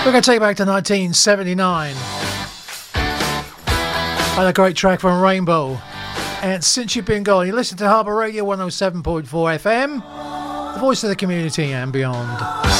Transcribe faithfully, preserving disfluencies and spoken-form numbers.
We're going to take you back to nineteen seventy-nine. And a great track from Rainbow. And Since You've Been Gone, you listen to Harbour Radio one oh seven point four F M, the voice of the community and beyond.